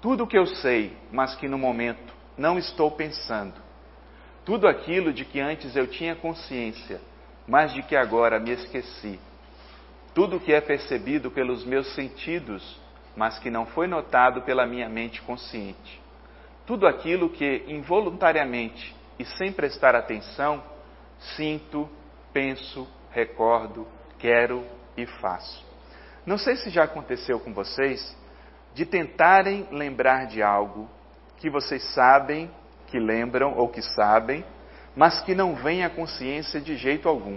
tudo o que eu sei, mas que no momento não estou pensando, tudo aquilo de que antes eu tinha consciência, mas de que agora me esqueci, tudo o que é percebido pelos meus sentidos, mas que não foi notado pela minha mente consciente, tudo aquilo que involuntariamente e sem prestar atenção, sinto, penso, recordo, quero e faço. Não sei se já aconteceu com vocês de tentarem lembrar de algo que vocês sabem, que lembram ou que sabem, mas que não vem à consciência de jeito algum.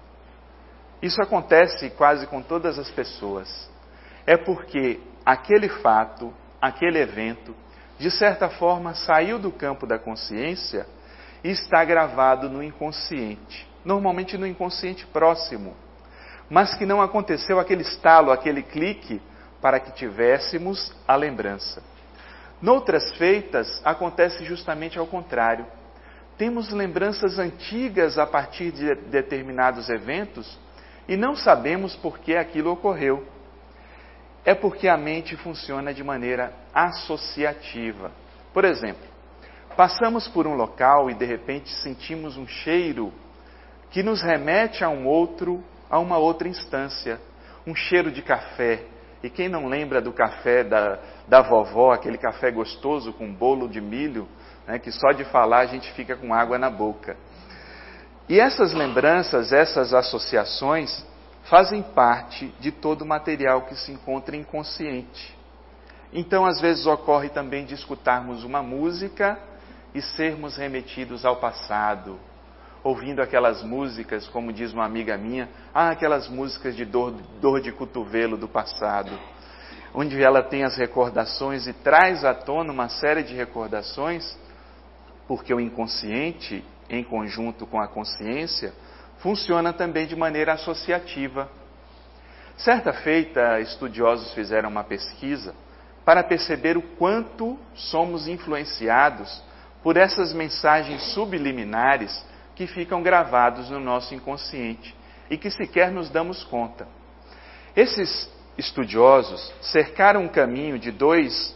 Isso acontece quase com todas as pessoas. É porque aquele fato, aquele evento, de certa forma saiu do campo da consciência e está gravado no inconsciente, normalmente no inconsciente próximo, mas que não aconteceu aquele estalo, aquele clique para que tivéssemos a lembrança. Noutras feitas, acontece justamente ao contrário. Temos lembranças antigas a partir de determinados eventos e não sabemos por que aquilo ocorreu. É porque a mente funciona de maneira associativa. Por exemplo, passamos por um local e de repente sentimos um cheiro que nos remete a uma outra instância, um cheiro de café. E quem não lembra do café da vovó, aquele café gostoso com bolo de milho, né, que só de falar a gente fica com água na boca. E essas lembranças, essas associações, fazem parte de todo o material que se encontra inconsciente. Então, às vezes ocorre também de escutarmos uma música e sermos remetidos ao passado, ouvindo aquelas músicas, como diz uma amiga minha, aquelas músicas de dor de cotovelo do passado, onde ela tem as recordações e traz à tona uma série de recordações, porque o inconsciente, em conjunto com a consciência, funciona também de maneira associativa. Certa feita, estudiosos fizeram uma pesquisa para perceber o quanto somos influenciados por essas mensagens subliminares que ficam gravados no nosso inconsciente e que sequer nos damos conta. Esses estudiosos cercaram um caminho de duas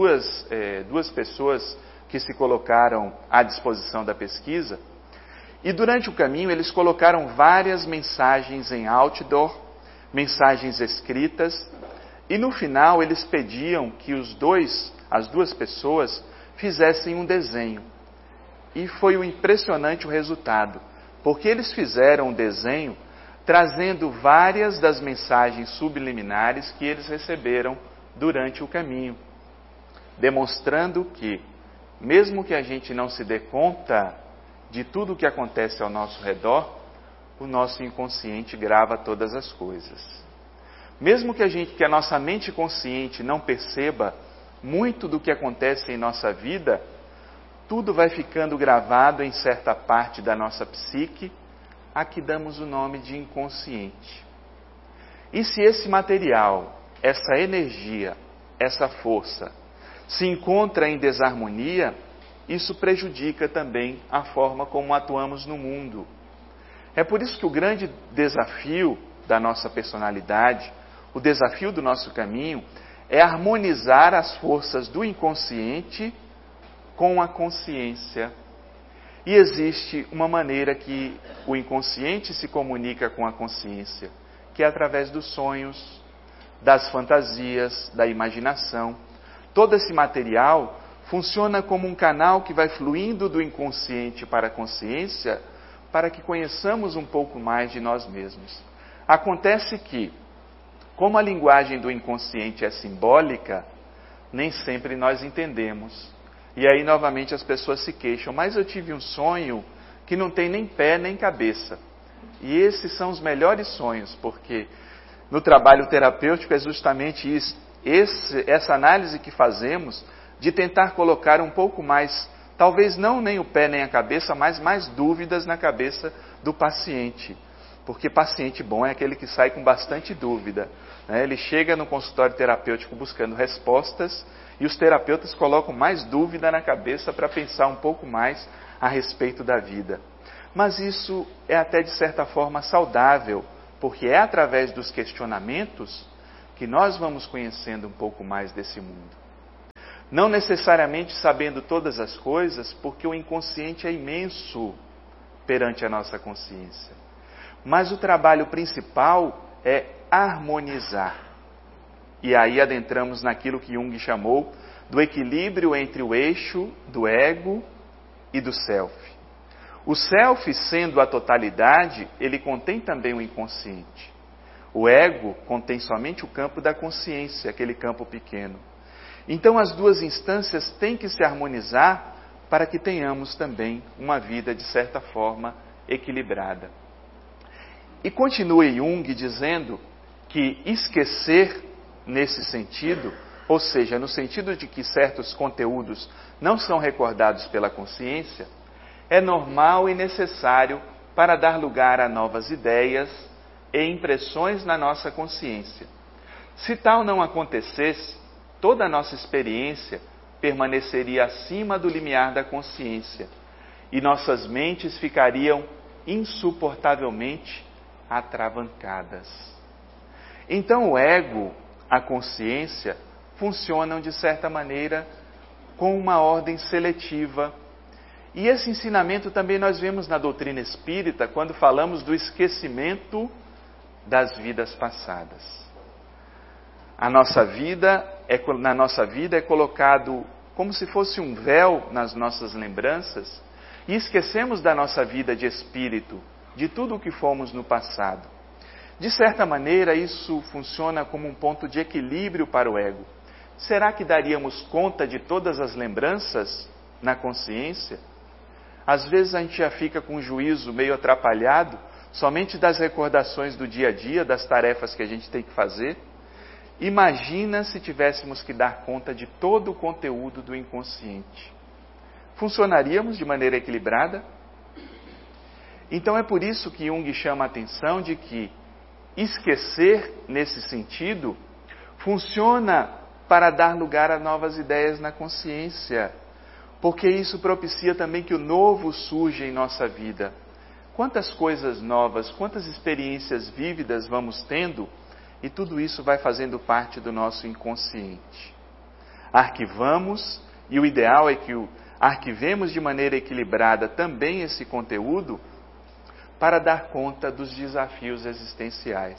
pessoas que se colocaram à disposição da pesquisa, e durante o caminho eles colocaram várias mensagens em outdoor, mensagens escritas, e no final eles pediam que as duas pessoas fizessem um desenho. E foi impressionante o resultado, porque eles fizeram um desenho trazendo várias das mensagens subliminares que eles receberam durante o caminho, demonstrando que, mesmo que a gente não se dê conta de tudo o que acontece ao nosso redor, o nosso inconsciente grava todas as coisas. Mesmo que a nossa mente consciente não perceba muito do que acontece em nossa vida, tudo vai ficando gravado em certa parte da nossa psique, a que damos o nome de inconsciente. E se esse material, essa energia, essa força, se encontra em desarmonia, isso prejudica também a forma como atuamos no mundo. É por isso que o grande desafio da nossa personalidade, o desafio do nosso caminho, é harmonizar as forças do inconsciente com a consciência. E existe uma maneira que o inconsciente se comunica com a consciência, que é através dos sonhos, das fantasias, da imaginação. Todo esse material funciona como um canal que vai fluindo do inconsciente para a consciência, para que conheçamos um pouco mais de nós mesmos. Acontece que, como a linguagem do inconsciente é simbólica, nem sempre nós entendemos. E aí, novamente, as pessoas se queixam, mas eu tive um sonho que não tem nem pé nem cabeça. E esses são os melhores sonhos, porque no trabalho terapêutico é justamente isso, essa análise que fazemos de tentar colocar um pouco mais, talvez não nem o pé nem a cabeça, mas mais dúvidas na cabeça do paciente. Porque paciente bom é aquele que sai com bastante dúvida, né? Ele chega no consultório terapêutico buscando respostas e os terapeutas colocam mais dúvida na cabeça para pensar um pouco mais a respeito da vida. Mas isso é até de certa forma saudável, porque é através dos questionamentos que nós vamos conhecendo um pouco mais desse mundo. Não necessariamente sabendo todas as coisas, porque o inconsciente é imenso perante a nossa consciência. Mas o trabalho principal é harmonizar. E aí adentramos naquilo que Jung chamou do equilíbrio entre o eixo do ego e do self. O self, sendo a totalidade, ele contém também o inconsciente. O ego contém somente o campo da consciência, aquele campo pequeno. Então as duas instâncias têm que se harmonizar para que tenhamos também uma vida, de certa forma, equilibrada. E continua Jung dizendo que esquecer nesse sentido, ou seja, no sentido de que certos conteúdos não são recordados pela consciência, é normal e necessário para dar lugar a novas ideias e impressões na nossa consciência. Se tal não acontecesse, toda a nossa experiência permaneceria acima do limiar da consciência e nossas mentes ficariam insuportavelmente atravancadas. Então o ego, a consciência, funcionam de certa maneira com uma ordem seletiva. E esse ensinamento também nós vemos na doutrina espírita quando falamos do esquecimento das vidas passadas. Na nossa vida é colocado como se fosse um véu nas nossas lembranças e esquecemos da nossa vida de espírito, de tudo o que fomos no passado. De certa maneira, isso funciona como um ponto de equilíbrio para o ego. Será que daríamos conta de todas as lembranças na consciência? Às vezes a gente já fica com o juízo meio atrapalhado, somente das recordações do dia a dia, das tarefas que a gente tem que fazer. Imagina se tivéssemos que dar conta de todo o conteúdo do inconsciente. Funcionaríamos de maneira equilibrada? Então é por isso que Jung chama a atenção de que esquecer, nesse sentido, funciona para dar lugar a novas ideias na consciência, porque isso propicia também que o novo surja em nossa vida. Quantas coisas novas, quantas experiências vívidas vamos tendo, e tudo isso vai fazendo parte do nosso inconsciente. Arquivamos, e o ideal é que arquivemos de maneira equilibrada também esse conteúdo, para dar conta dos desafios existenciais.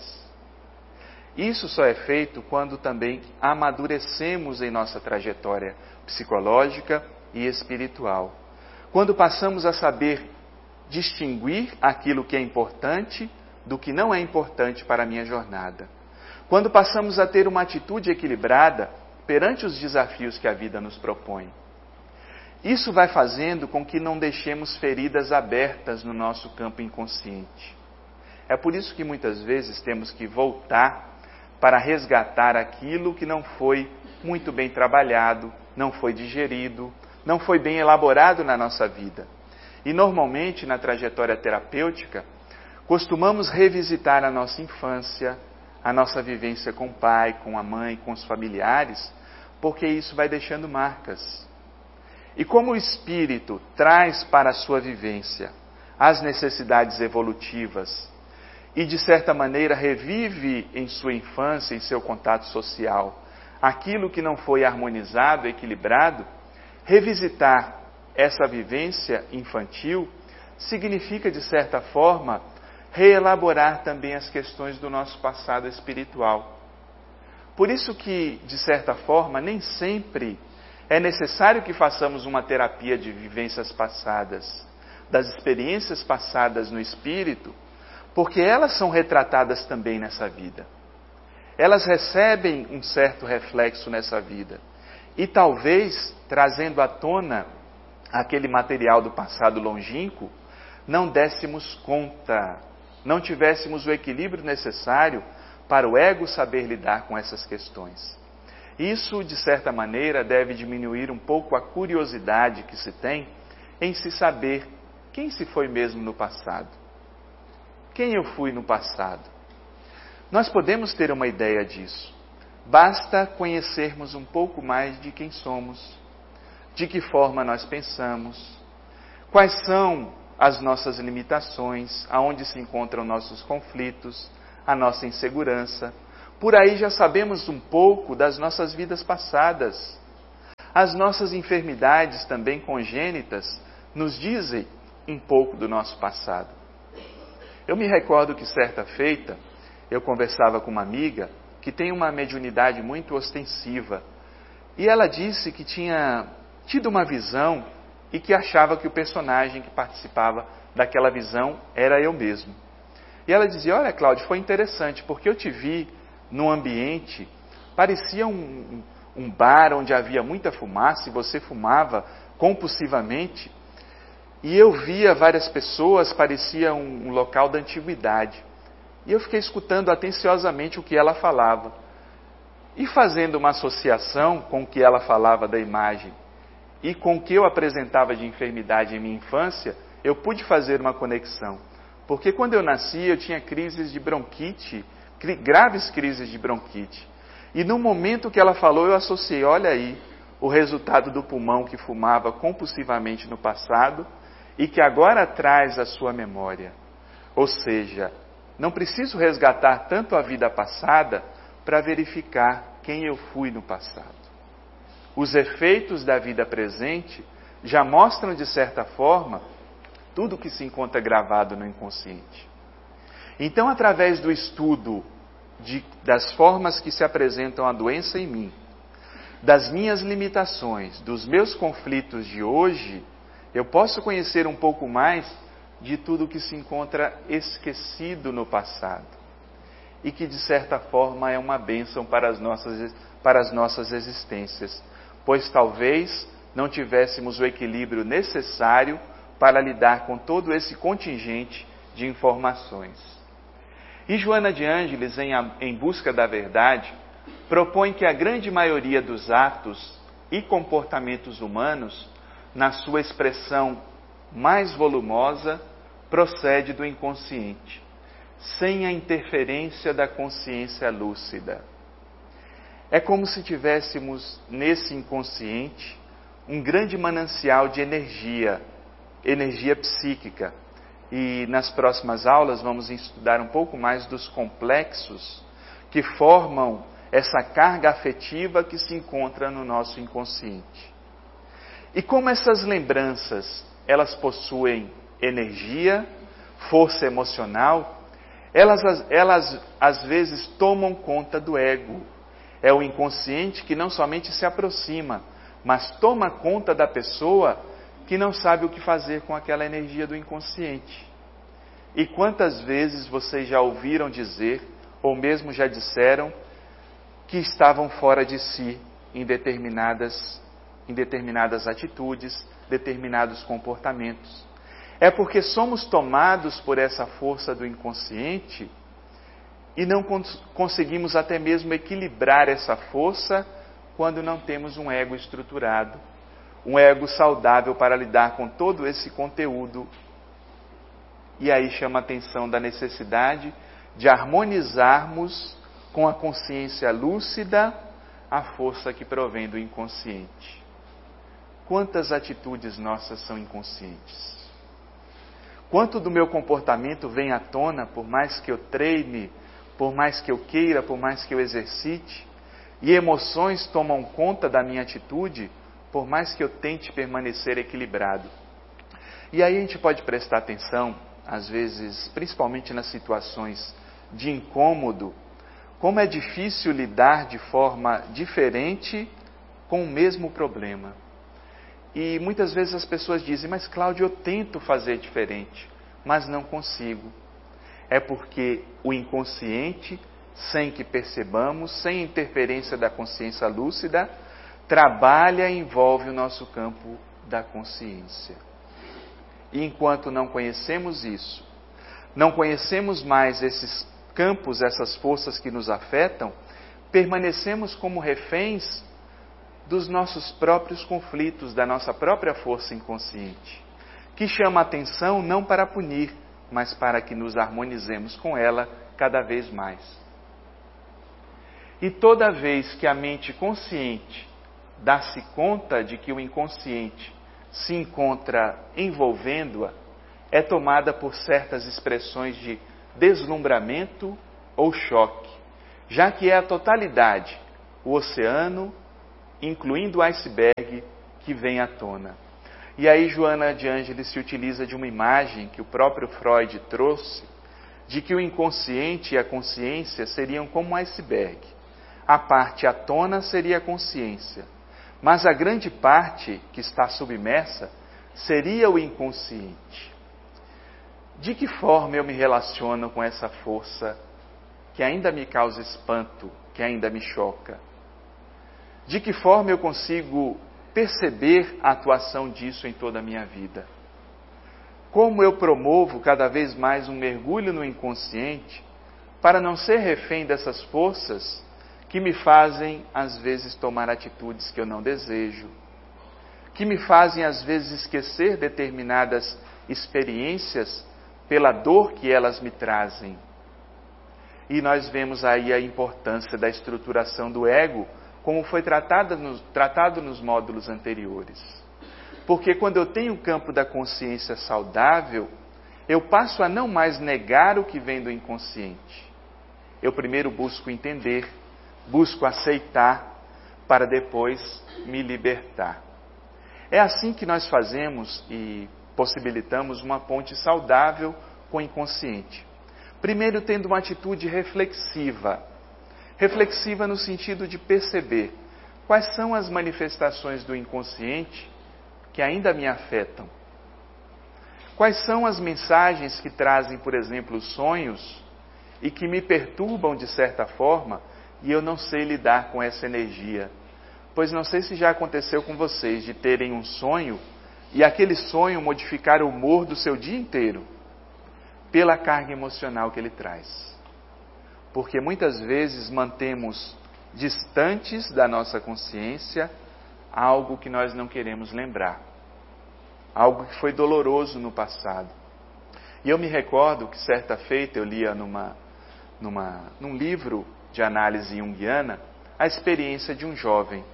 Isso só é feito quando também amadurecemos em nossa trajetória psicológica e espiritual. Quando passamos a saber distinguir aquilo que é importante do que não é importante para a minha jornada. Quando passamos a ter uma atitude equilibrada perante os desafios que a vida nos propõe. Isso vai fazendo com que não deixemos feridas abertas no nosso campo inconsciente. É por isso que muitas vezes temos que voltar para resgatar aquilo que não foi muito bem trabalhado, não foi digerido, não foi bem elaborado na nossa vida. E normalmente na trajetória terapêutica, costumamos revisitar a nossa infância, a nossa vivência com o pai, com a mãe, com os familiares, porque isso vai deixando marcas. E como o espírito traz para a sua vivência as necessidades evolutivas e, de certa maneira, revive em sua infância, em seu contato social, aquilo que não foi harmonizado, equilibrado, revisitar essa vivência infantil significa, de certa forma, reelaborar também as questões do nosso passado espiritual. Por isso que, de certa forma, nem sempre é necessário que façamos uma terapia de vivências passadas, das experiências passadas no espírito, porque elas são retratadas também nessa vida. Elas recebem um certo reflexo nessa vida. E talvez, trazendo à tona aquele material do passado longínquo, não dessemos conta, não tivéssemos o equilíbrio necessário para o ego saber lidar com essas questões. Isso, de certa maneira, deve diminuir um pouco a curiosidade que se tem em se saber quem se foi mesmo no passado. Quem eu fui no passado? Nós podemos ter uma ideia disso. Basta conhecermos um pouco mais de quem somos, de que forma nós pensamos, quais são as nossas limitações, aonde se encontram nossos conflitos, a nossa insegurança. Por aí já sabemos um pouco das nossas vidas passadas. As nossas enfermidades também congênitas nos dizem um pouco do nosso passado. Eu me recordo que certa feita eu conversava com uma amiga que tem uma mediunidade muito ostensiva e ela disse que tinha tido uma visão e que achava que o personagem que participava daquela visão era eu mesmo. E ela dizia: olha, Cláudio, foi interessante porque eu te vi num ambiente, parecia um bar onde havia muita fumaça e você fumava compulsivamente. E eu via várias pessoas, parecia um local da antiguidade. E eu fiquei escutando atenciosamente o que ela falava. E fazendo uma associação com o que ela falava da imagem e com o que eu apresentava de enfermidade em minha infância, eu pude fazer uma conexão. Porque quando eu nasci, eu tinha crises de bronquite, graves crises de bronquite. E no momento que ela falou, eu associei: olha aí, o resultado do pulmão que fumava compulsivamente no passado e que agora traz a sua memória. Ou seja, não preciso resgatar tanto a vida passada para verificar quem eu fui no passado. Os efeitos da vida presente já mostram, de certa forma, tudo que se encontra gravado no inconsciente. Então, através do estudo das formas que se apresentam a doença em mim, das minhas limitações, dos meus conflitos de hoje, eu posso conhecer um pouco mais de tudo que se encontra esquecido no passado e que, de certa forma, é uma bênção para as nossas existências, pois talvez não tivéssemos o equilíbrio necessário para lidar com todo esse contingente de informações. E Joana de Ângeles, em Busca da Verdade, propõe que a grande maioria dos atos e comportamentos humanos, na sua expressão mais volumosa, procede do inconsciente, sem a interferência da consciência lúcida. É como se tivéssemos nesse inconsciente um grande manancial de energia psíquica. E nas próximas aulas vamos estudar um pouco mais dos complexos que formam essa carga afetiva que se encontra no nosso inconsciente. E como essas lembranças, elas possuem energia, força emocional, elas às vezes tomam conta do ego. É o inconsciente que não somente se aproxima, mas toma conta da pessoa que não sabe o que fazer com aquela energia do inconsciente. E quantas vezes vocês já ouviram dizer, ou mesmo já disseram, que estavam fora de si em determinadas atitudes, determinados comportamentos. É porque somos tomados por essa força do inconsciente e não conseguimos até mesmo equilibrar essa força quando não temos um ego estruturado, um ego saudável para lidar com todo esse conteúdo. E aí chama a atenção da necessidade de harmonizarmos com a consciência lúcida a força que provém do inconsciente. Quantas atitudes nossas são inconscientes? Quanto do meu comportamento vem à tona, por mais que eu treine, por mais que eu queira, por mais que eu exercite, e emoções tomam conta da minha atitude, por mais que eu tente permanecer equilibrado. E aí a gente pode prestar atenção, às vezes, principalmente nas situações de incômodo, como é difícil lidar de forma diferente com o mesmo problema. E muitas vezes as pessoas dizem: mas Cláudio, eu tento fazer diferente, mas não consigo. É porque o inconsciente, sem que percebamos, sem interferência da consciência lúcida, trabalha e envolve o nosso campo da consciência. E enquanto não conhecemos isso, não conhecemos mais esses campos, essas forças que nos afetam, permanecemos como reféns dos nossos próprios conflitos, da nossa própria força inconsciente, que chama a atenção não para punir, mas para que nos harmonizemos com ela cada vez mais. E toda vez que a mente consciente dá-se conta de que o inconsciente se encontra envolvendo-a, é tomada por certas expressões de deslumbramento ou choque, já que é a totalidade, o oceano, incluindo o iceberg, que vem à tona. E aí Joana de Ângeles se utiliza de uma imagem que o próprio Freud trouxe, de que o inconsciente e a consciência seriam como um iceberg. A parte à tona seria a consciência, mas a grande parte que está submersa seria o inconsciente. De que forma eu me relaciono com essa força que ainda me causa espanto, que ainda me choca? De que forma eu consigo perceber a atuação disso em toda a minha vida? Como eu promovo cada vez mais um mergulho no inconsciente para não ser refém dessas forças que me fazem, às vezes, tomar atitudes que eu não desejo, que me fazem, às vezes, esquecer determinadas experiências pela dor que elas me trazem. E nós vemos aí a importância da estruturação do ego, como foi tratado nos módulos anteriores. Porque quando eu tenho o campo da consciência saudável, eu passo a não mais negar o que vem do inconsciente. Eu primeiro busco entender, busco aceitar, para depois me libertar. É assim que nós fazemos e possibilitamos uma ponte saudável com o inconsciente. Primeiro, tendo uma atitude reflexiva. Reflexiva no sentido de perceber quais são as manifestações do inconsciente que ainda me afetam. Quais são as mensagens que trazem, por exemplo, sonhos e que me perturbam de certa forma e eu não sei lidar com essa energia. Pois não sei se já aconteceu com vocês de terem um sonho e aquele sonho modificar o humor do seu dia inteiro pela carga emocional que ele traz. Porque muitas vezes mantemos distantes da nossa consciência algo que nós não queremos lembrar. Algo que foi doloroso no passado. E eu me recordo que certa feita eu lia num livro de análise junguiana a experiência de um jovem.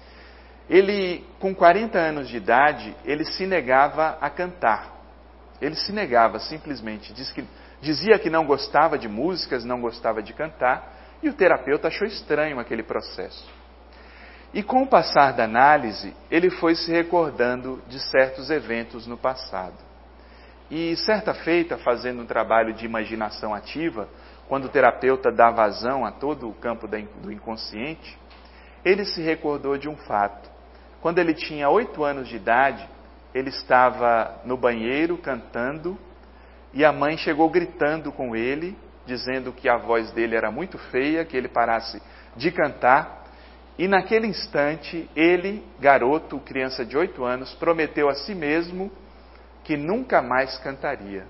Ele, com 40 anos de idade, ele se negava a cantar. Ele se negava simplesmente. Dizia que não gostava de músicas, não gostava de cantar, e o terapeuta achou estranho aquele processo. E com o passar da análise, ele foi se recordando de certos eventos no passado. E certa feita, fazendo um trabalho de imaginação ativa, quando o terapeuta dá vazão a todo o campo do inconsciente, ele se recordou de um fato. Quando ele tinha 8 anos de idade, ele estava no banheiro cantando, e a mãe chegou gritando com ele, dizendo que a voz dele era muito feia, que ele parasse de cantar. E naquele instante, ele, garoto, criança de 8 anos, prometeu a si mesmo que nunca mais cantaria.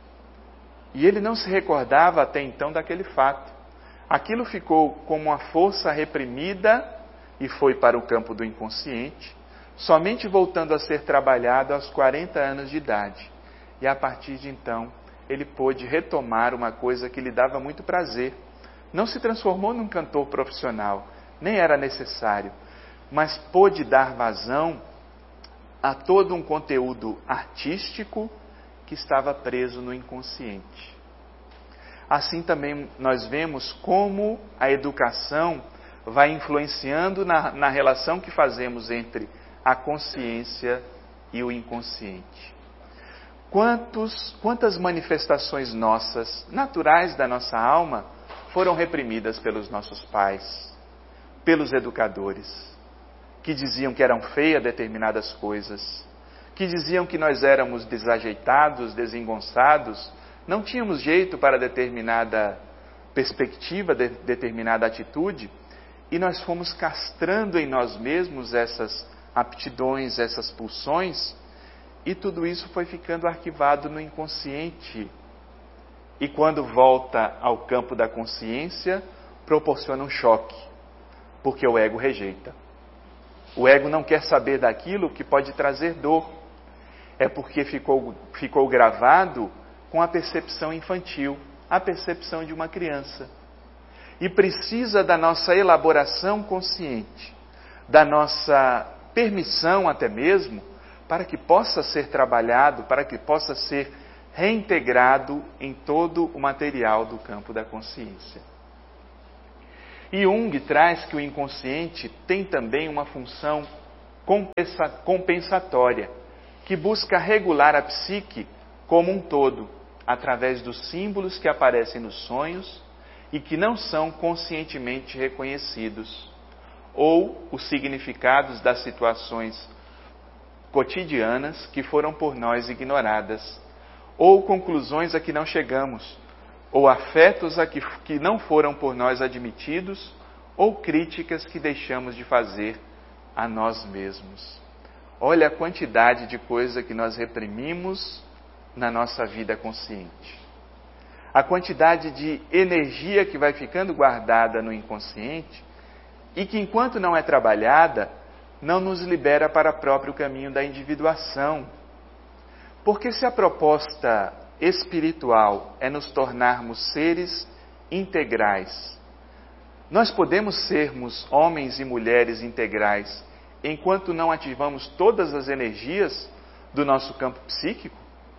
E ele não se recordava até então daquele fato. Aquilo ficou como uma força reprimida e foi para o campo do inconsciente, somente voltando a ser trabalhado aos 40 anos de idade. E a partir de então, ele pôde retomar uma coisa que lhe dava muito prazer. Não se transformou num cantor profissional, nem era necessário, mas pôde dar vazão a todo um conteúdo artístico que estava preso no inconsciente. Assim também nós vemos como a educação vai influenciando na relação que fazemos entre a consciência e o inconsciente. Quantas manifestações nossas, naturais da nossa alma, foram reprimidas pelos nossos pais, pelos educadores, que diziam que eram feias determinadas coisas, que diziam que nós éramos desajeitados, desengonçados, não tínhamos jeito para determinada perspectiva, determinada atitude, e nós fomos castrando em nós mesmos essas aptidões, essas pulsões, e tudo isso foi ficando arquivado no inconsciente. E quando volta ao campo da consciência, proporciona um choque, porque o ego rejeita. O ego não quer saber daquilo que pode trazer dor. É porque ficou gravado com a percepção infantil, a percepção de uma criança. E precisa da nossa elaboração consciente, da nossa permissão até mesmo, para que possa ser trabalhado, para que possa ser reintegrado em todo o material do campo da consciência. E Jung traz que o inconsciente tem também uma função compensatória, que busca regular a psique como um todo, através dos símbolos que aparecem nos sonhos e que não são conscientemente reconhecidos, ou os significados das situações cotidianas que foram por nós ignoradas, ou conclusões a que não chegamos, ou afetos a que não foram por nós admitidos, ou críticas que deixamos de fazer a nós mesmos. Olha a quantidade de coisa que nós reprimimos na nossa vida consciente. A quantidade de energia que vai ficando guardada no inconsciente e que, enquanto não é trabalhada, não nos libera para o próprio caminho da individuação. Porque se a proposta espiritual é nos tornarmos seres integrais, nós podemos sermos homens e mulheres integrais enquanto não ativamos todas as energias do nosso campo psíquico?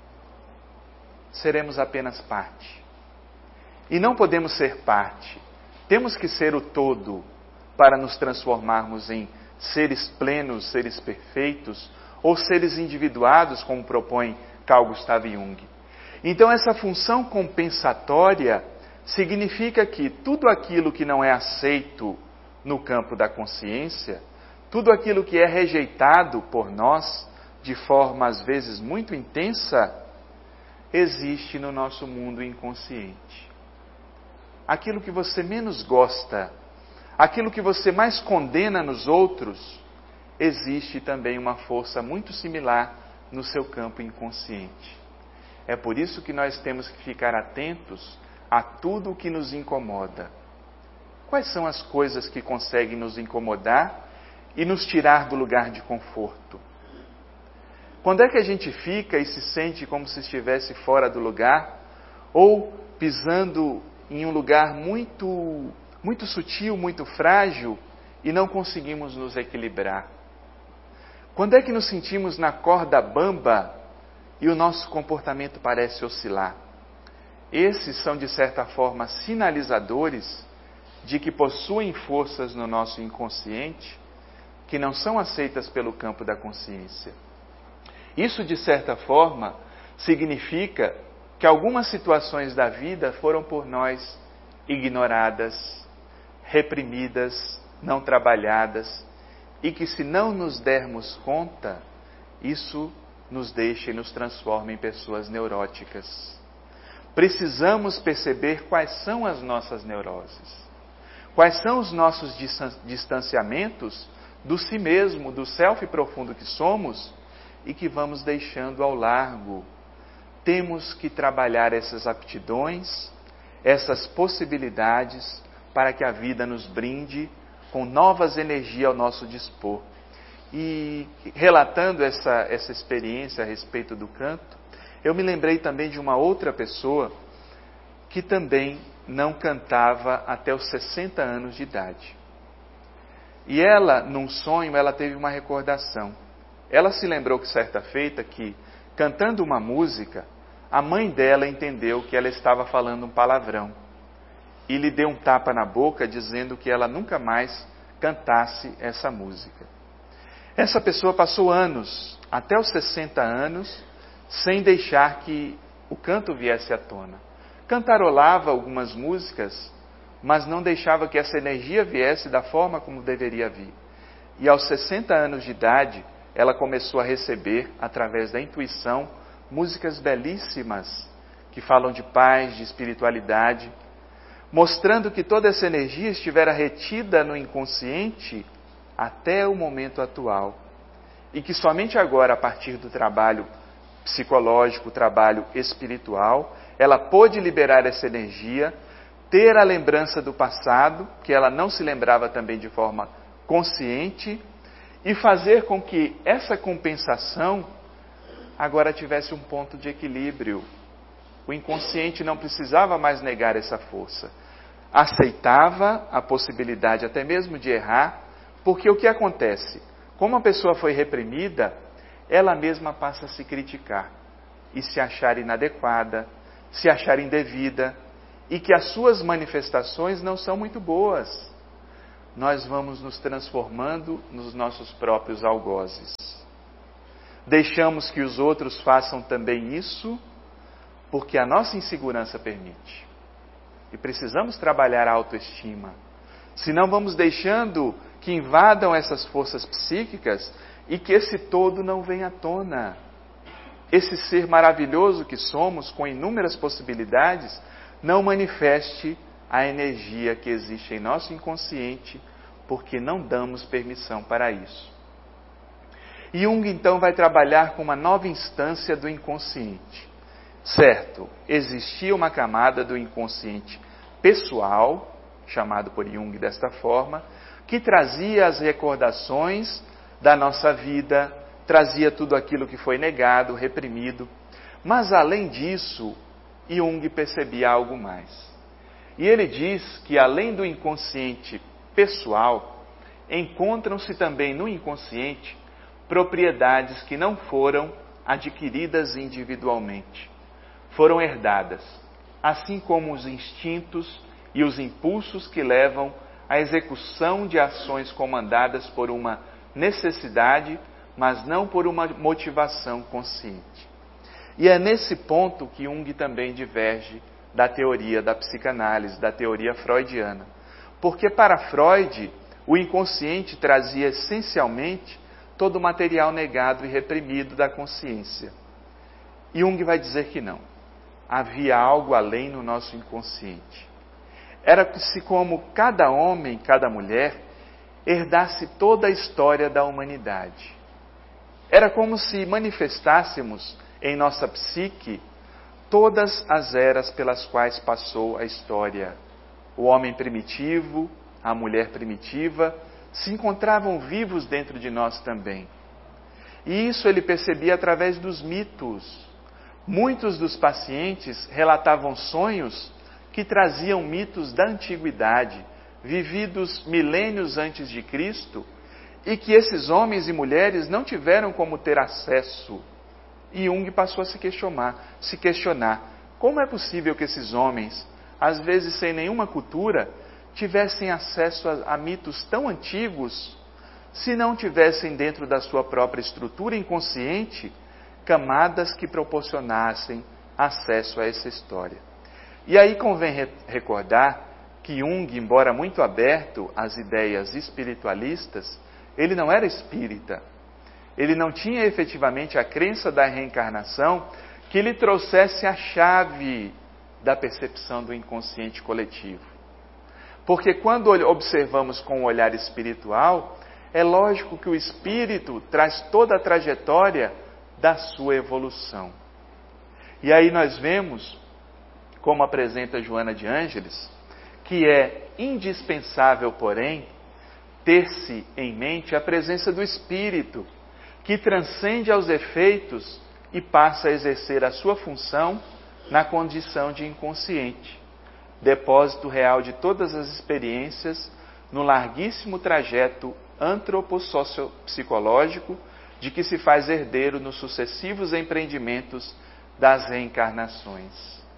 Seremos apenas parte. E não podemos ser parte. Temos que ser o todo para nos transformarmos em seres plenos, seres perfeitos, ou seres individuados, como propõe Carl Gustav Jung. Então, essa função compensatória significa que tudo aquilo que não é aceito no campo da consciência, tudo aquilo que é rejeitado por nós, de forma às vezes muito intensa, existe no nosso mundo inconsciente. Aquilo que você menos gosta, aquilo que você mais condena nos outros, existe também uma força muito similar no seu campo inconsciente. É por isso que nós temos que ficar atentos a tudo o que nos incomoda. Quais são as coisas que conseguem nos incomodar e nos tirar do lugar de conforto? Quando é que a gente fica e se sente como se estivesse fora do lugar, ou pisando em um lugar muito sutil, muito frágil, e não conseguimos nos equilibrar? Quando é que nos sentimos na corda bamba e o nosso comportamento parece oscilar? Esses são, de certa forma, sinalizadores de que possuem forças no nosso inconsciente que não são aceitas pelo campo da consciência. Isso, de certa forma, significa que algumas situações da vida foram por nós ignoradas, reprimidas, não trabalhadas, e que, se não nos dermos conta, isso nos deixa e nos transforma em pessoas neuróticas. Precisamos perceber quais são as nossas neuroses, quais são os nossos distanciamentos do si mesmo, do self profundo que somos e que vamos deixando ao largo. Temos que trabalhar essas aptidões, essas possibilidades, para que a vida nos brinde com novas energias ao nosso dispor. E relatando essa experiência a respeito do canto, eu me lembrei também de uma outra pessoa que também não cantava até os 60 anos de idade. E ela, num sonho, ela teve uma recordação. Ela se lembrou que certa feita que, cantando uma música, a mãe dela entendeu que ela estava falando um palavrão e lhe deu um tapa na boca, dizendo que ela nunca mais cantasse essa música. Essa pessoa passou anos, até os 60 anos, sem deixar que o canto viesse à tona. Cantarolava algumas músicas, mas não deixava que essa energia viesse da forma como deveria vir. E aos 60 anos de idade, ela começou a receber, através da intuição, músicas belíssimas, que falam de paz, de espiritualidade, mostrando que toda essa energia estivera retida no inconsciente até o momento atual. E que somente agora, a partir do trabalho psicológico, trabalho espiritual, ela pôde liberar essa energia, ter a lembrança do passado, que ela não se lembrava também de forma consciente, e fazer com que essa compensação agora tivesse um ponto de equilíbrio. O inconsciente não precisava mais negar essa força. Aceitava a possibilidade até mesmo de errar, porque o que acontece? Como a pessoa foi reprimida, ela mesma passa a se criticar e se achar inadequada, se achar indevida, e que as suas manifestações não são muito boas. nós vamos nos transformando nos nossos próprios algozes. Deixamos que os outros façam também isso, porque a nossa insegurança permite. E precisamos trabalhar a autoestima. Senão vamos deixando que invadam essas forças psíquicas e que esse todo não venha à tona. Esse ser maravilhoso que somos, com inúmeras possibilidades, não manifeste a energia que existe em nosso inconsciente, porque não damos permissão para isso. Jung então vai trabalhar com uma nova instância do inconsciente. Certo, existia uma camada do inconsciente pessoal, chamado por Jung desta forma, que trazia as recordações da nossa vida, trazia tudo aquilo que foi negado, reprimido. Mas além disso, Jung percebia algo mais. E ele diz que além do inconsciente pessoal, encontram-se também no inconsciente propriedades que não foram adquiridas individualmente. Foram herdadas, assim como os instintos e os impulsos que levam à execução de ações comandadas por uma necessidade, mas não por uma motivação consciente. E é nesse ponto que Jung também diverge da teoria da psicanálise, da teoria freudiana. Porque para Freud, o inconsciente trazia essencialmente todo o material negado e reprimido da consciência. Jung vai dizer que não. Havia algo além no nosso inconsciente. Era-se como cada homem, cada mulher, herdasse toda a história da humanidade. Era como se manifestássemos em nossa psique todas as eras pelas quais passou a história. O homem primitivo, a mulher primitiva, se encontravam vivos dentro de nós também. E isso ele percebia através dos mitos. Muitos dos pacientes relatavam sonhos que traziam mitos da antiguidade, vividos milênios antes de Cristo, e que esses homens e mulheres não tiveram como ter acesso. E Jung passou a se questionar como é possível que esses homens, às vezes sem nenhuma cultura, tivessem acesso a mitos tão antigos, se não tivessem dentro da sua própria estrutura inconsciente camadas que proporcionassem acesso a essa história. E aí convém recordar que Jung, embora muito aberto às ideias espiritualistas, ele não era espírita. Ele não tinha efetivamente a crença da reencarnação que lhe trouxesse a chave da percepção do inconsciente coletivo. Porque quando observamos com o olhar espiritual, é lógico que o espírito traz toda a trajetória da sua evolução. E aí nós vemos, como apresenta Joana de Ângeles, que é indispensável, porém, ter-se em mente a presença do espírito, que transcende aos efeitos e passa a exercer a sua função na condição de inconsciente, depósito real de todas as experiências no larguíssimo trajeto antropossociopsicológico de que se faz herdeiro nos sucessivos empreendimentos das reencarnações.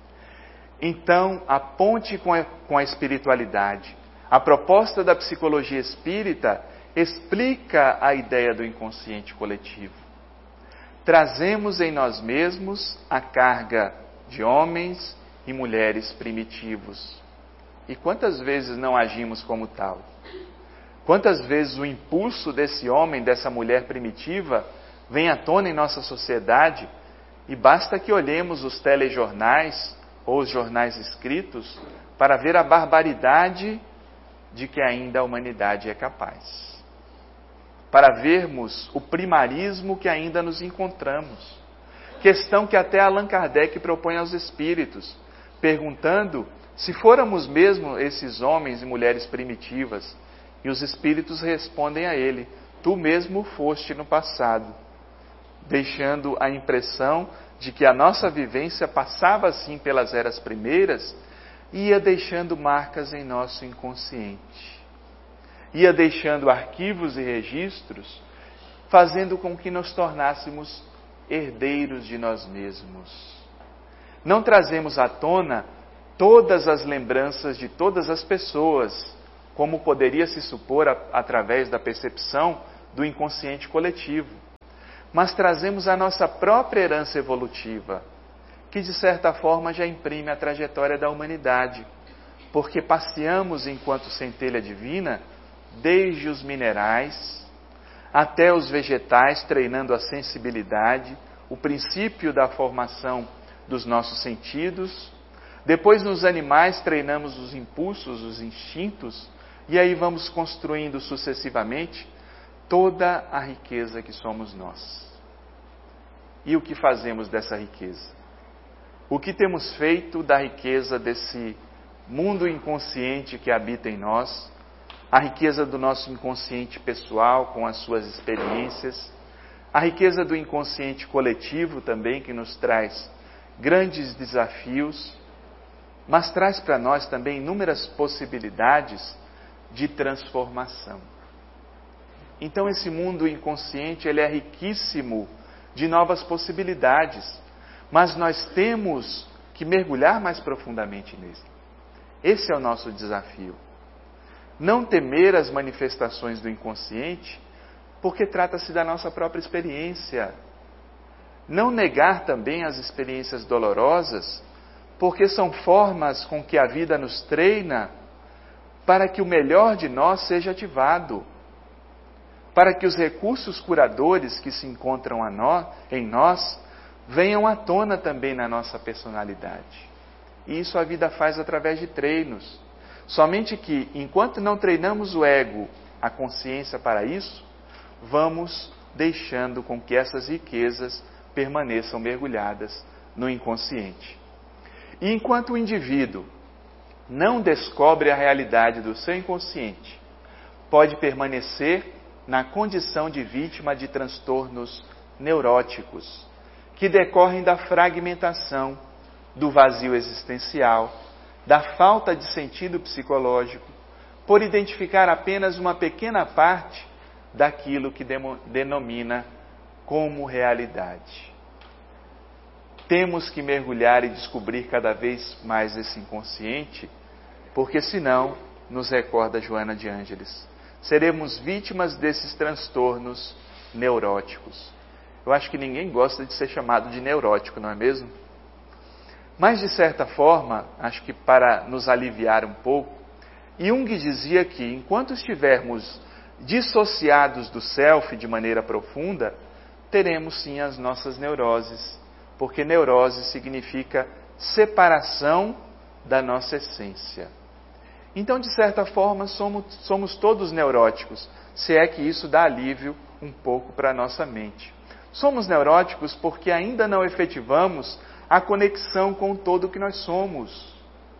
Então, a ponte com a espiritualidade, a proposta da psicologia espírita explica a ideia do inconsciente coletivo. Trazemos em nós mesmos a carga de homens e mulheres primitivos. E quantas vezes não agimos como tal? Quantas vezes o impulso desse homem, dessa mulher primitiva, vem à tona em nossa sociedade e basta que olhemos os telejornais ou os jornais escritos para ver a barbaridade de que ainda a humanidade é capaz. Para vermos o primarismo que ainda nos encontramos. Questão que até Allan Kardec propõe aos espíritos, perguntando se fôramos mesmo esses homens e mulheres primitivas. E os espíritos respondem a ele: tu mesmo foste no passado, deixando a impressão de que a nossa vivência passava assim pelas eras primeiras, ia deixando marcas em nosso inconsciente, ia deixando arquivos e registros, fazendo com que nos tornássemos herdeiros de nós mesmos. Não trazemos à tona todas as lembranças de todas as pessoas, como poderia se supor através da percepção do inconsciente coletivo, mas trazemos a nossa própria herança evolutiva, que de certa forma já imprime a trajetória da humanidade, porque passeamos enquanto centelha divina desde os minerais até os vegetais, treinando a sensibilidade, o princípio da formação dos nossos sentidos. Depois nos animais treinamos os impulsos, os instintos, e aí vamos construindo sucessivamente toda a riqueza que somos nós. E o que fazemos dessa riqueza? O que temos feito da riqueza desse mundo inconsciente que habita em nós, a riqueza do nosso inconsciente pessoal com as suas experiências, a riqueza do inconsciente coletivo também, que nos traz grandes desafios, mas traz para nós também inúmeras possibilidades de transformação. Então esse mundo inconsciente, ele é riquíssimo de novas possibilidades, mas nós temos que mergulhar mais profundamente nele. Esse é o nosso desafio. Não temer as manifestações do inconsciente, porque trata-se da nossa própria experiência. Não negar também as experiências dolorosas, porque são formas com que a vida nos treina para que o melhor de nós seja ativado, para que os recursos curadores que se encontram em nós venham à tona também na nossa personalidade. E isso a vida faz através de treinos. Somente que, enquanto não treinamos o ego, a consciência para isso, vamos deixando com que essas riquezas permaneçam mergulhadas no inconsciente. E enquanto o indivíduo não descobre a realidade do seu inconsciente, pode permanecer na condição de vítima de transtornos neuróticos, que decorrem da fragmentação, do vazio existencial, da falta de sentido psicológico, por identificar apenas uma pequena parte daquilo que denomina como realidade. Temos que mergulhar e descobrir cada vez mais esse inconsciente, porque senão, nos recorda Joana de Ângeles, seremos vítimas desses transtornos neuróticos. Eu acho que ninguém gosta de ser chamado de neurótico, não é mesmo? Mas, de certa forma, acho que para nos aliviar um pouco, Jung dizia que, enquanto estivermos dissociados do self de maneira profunda, teremos sim as nossas neuroses, porque neurose significa separação da nossa essência. Então, de certa forma, somos todos neuróticos, se é que isso dá alívio um pouco para a nossa mente. Somos neuróticos porque ainda não efetivamos a conexão com o todo que nós somos.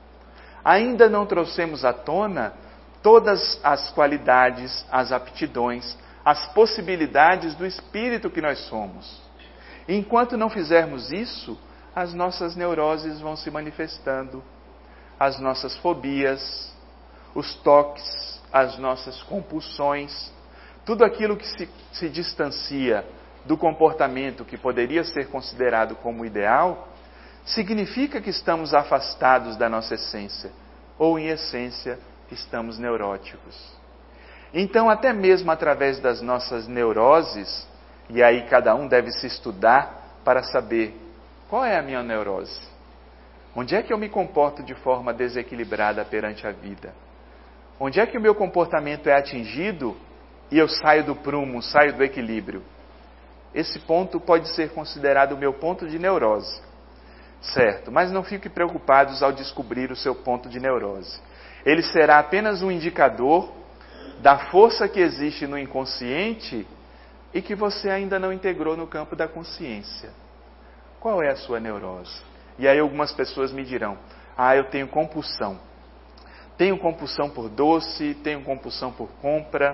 Ainda não trouxemos à tona todas as qualidades, as aptidões, as possibilidades do espírito que nós somos. E enquanto não fizermos isso, as nossas neuroses vão se manifestando, as nossas fobias, os toques, as nossas compulsões, tudo aquilo que se distancia do comportamento que poderia ser considerado como ideal, significa que estamos afastados da nossa essência, ou em essência, estamos neuróticos. Então, até mesmo através das nossas neuroses, e aí cada um deve se estudar para saber qual é a minha neurose. Onde é que eu me comporto de forma desequilibrada perante a vida? Onde é que o meu comportamento é atingido e eu saio do prumo, saio do equilíbrio? Esse ponto pode ser considerado o meu ponto de neurose. Certo, mas não fiquem preocupados ao descobrir o seu ponto de neurose. Ele será apenas um indicador da força que existe no inconsciente e que você ainda não integrou no campo da consciência. Qual é a sua neurose? E aí algumas pessoas me dirão, eu tenho compulsão. Tenho compulsão por doce, tenho compulsão por compra.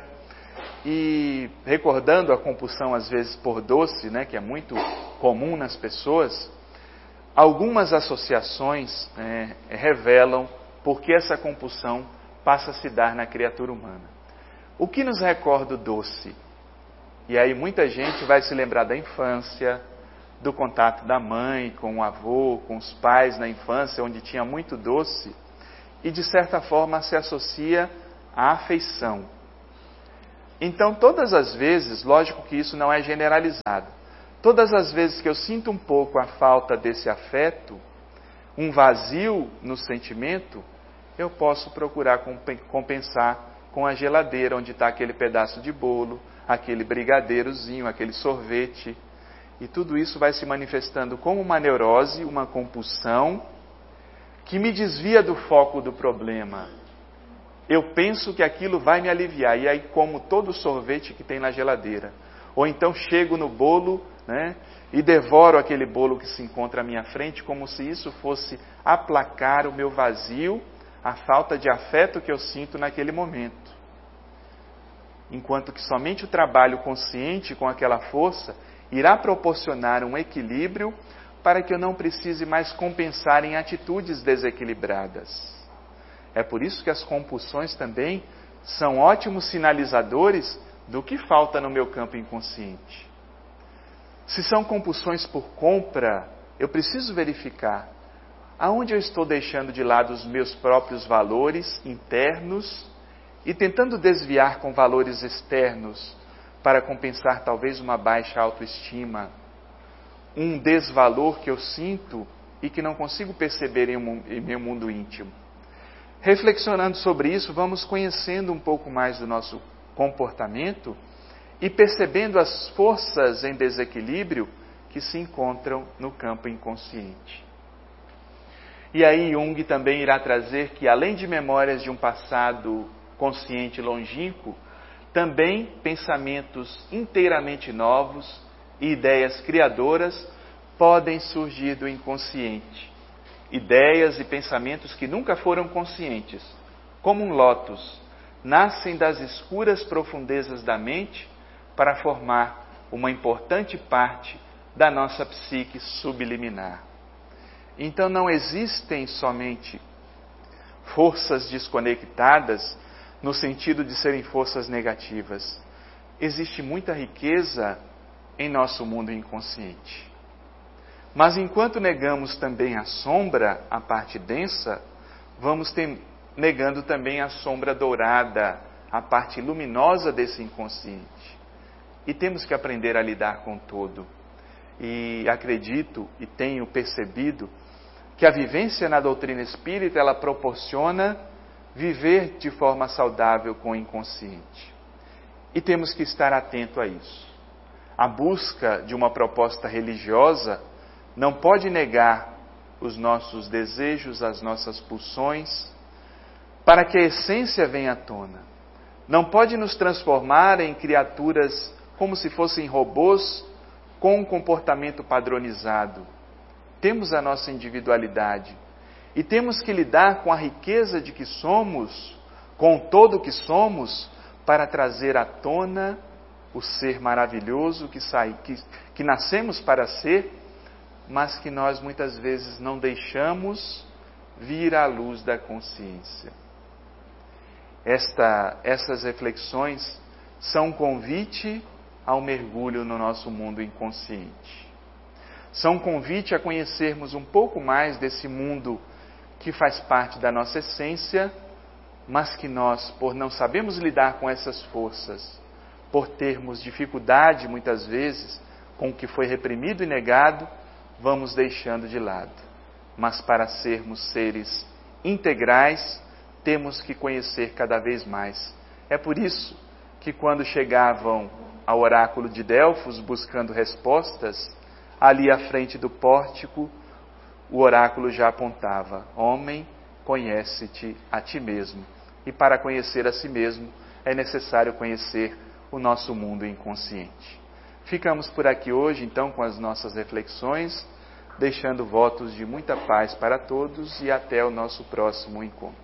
E recordando a compulsão às vezes por doce, né, que é muito comum nas pessoas, algumas associações revelam por que essa compulsão passa a se dar na criatura humana. O que nos recorda o doce? E aí muita gente vai se lembrar da infância, do contato da mãe com o avô, com os pais na infância, onde tinha muito doce, e de certa forma se associa a afeição. Então, todas as vezes, lógico que isso não é generalizado, todas as vezes que eu sinto um pouco a falta desse afeto, um vazio no sentimento, eu posso procurar compensar com a geladeira onde está aquele pedaço de bolo, aquele brigadeirozinho, aquele sorvete. E tudo isso vai se manifestando como uma neurose, uma compulsão, que me desvia do foco do problema. Eu penso que aquilo vai me aliviar, e aí como todo o sorvete que tem na geladeira. Ou então chego no bolo, né, e devoro aquele bolo que se encontra à minha frente, como se isso fosse aplacar o meu vazio, a falta de afeto que eu sinto naquele momento. Enquanto que somente o trabalho consciente com aquela força irá proporcionar um equilíbrio para que eu não precise mais compensar em atitudes desequilibradas. É por isso que as compulsões também são ótimos sinalizadores do que falta no meu campo inconsciente. Se são compulsões por compra, eu preciso verificar aonde eu estou deixando de lado os meus próprios valores internos e tentando desviar com valores externos para compensar talvez uma baixa autoestima, um desvalor que eu sinto e que não consigo perceber em meu mundo íntimo. Reflexionando sobre isso, vamos conhecendo um pouco mais do nosso comportamento e percebendo as forças em desequilíbrio que se encontram no campo inconsciente. E aí Jung também irá trazer que, além de memórias de um passado consciente longínquo, também pensamentos inteiramente novos e ideias criadoras podem surgir do inconsciente. Ideias e pensamentos que nunca foram conscientes, como um lótus, nascem das escuras profundezas da mente para formar uma importante parte da nossa psique subliminar. Então não existem somente forças desconectadas no sentido de serem forças negativas. Existe muita riqueza em nosso mundo inconsciente. Mas enquanto negamos também a sombra, a parte densa, vamos negando também a sombra dourada, a parte luminosa desse inconsciente. E temos que aprender a lidar com todo. E acredito e tenho percebido que a vivência na doutrina espírita, ela proporciona viver de forma saudável com o inconsciente. E temos que estar atento a isso. A busca de uma proposta religiosa não pode negar os nossos desejos, as nossas pulsões, para que a essência venha à tona. Não pode nos transformar em criaturas como se fossem robôs com um comportamento padronizado. Temos a nossa individualidade e temos que lidar com a riqueza de que somos, com todo o que somos, para trazer à tona o ser maravilhoso que nascemos para ser, mas que nós muitas vezes não deixamos vir à luz da consciência. Essas reflexões são um convite ao mergulho no nosso mundo inconsciente. São um convite a conhecermos um pouco mais desse mundo que faz parte da nossa essência, mas que nós, por não sabermos lidar com essas forças, por termos dificuldade muitas vezes com o que foi reprimido e negado, vamos deixando de lado. Mas para sermos seres integrais, temos que conhecer cada vez mais. É por isso que quando chegavam ao oráculo de Delfos buscando respostas, ali à frente do pórtico, o oráculo já apontava: homem, conhece-te a ti mesmo. E para conhecer a si mesmo, é necessário conhecer o nosso mundo inconsciente. Ficamos por aqui hoje, então, com as nossas reflexões, deixando votos de muita paz para todos e até o nosso próximo encontro.